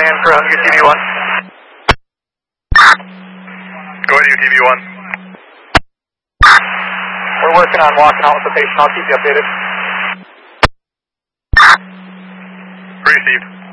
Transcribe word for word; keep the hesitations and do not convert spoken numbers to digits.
command from U T V one. Go ahead, U T V one. We're working on walking out with the patient. I'll keep you updated. Received.